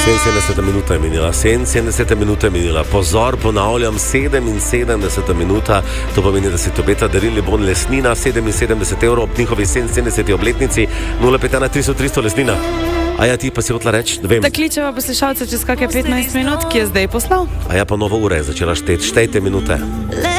77 minuta je minila. Pozor, ponavljam, 77 minuta. To pomeni, da se ti obeta darilni bon Lesnina, 77 evrov ob njihovi 77. obletnici, 051 300 300 Lesnina. A ja, ti pa si hotla reči, da vem. Da kličeva poslušalce čez kakšne 15 minut, ki je zdaj poslal. A ja, pa nova ura je začela šteti. Štejte minute.